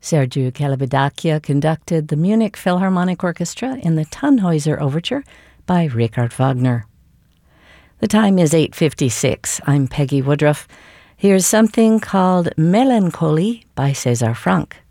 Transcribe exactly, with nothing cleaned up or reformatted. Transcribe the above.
Sergiu Celibidache conducted the Munich Philharmonic Orchestra in the Tannhäuser Overture by Richard Wagner. The time is eight fifty-six. I'm Peggy Woodruff. Here's something called Melancholy by César Franck.